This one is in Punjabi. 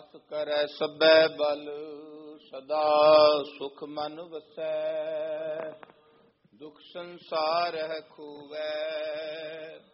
ਬਸ ਕਰੈ ਸਭੈ ਬਲ, ਸਦਾ ਸੁਖ ਮਨ ਵਸੈ। ਦੁਖ ਸੰਸਾਰ ਹੈ ਖੂਵੈ,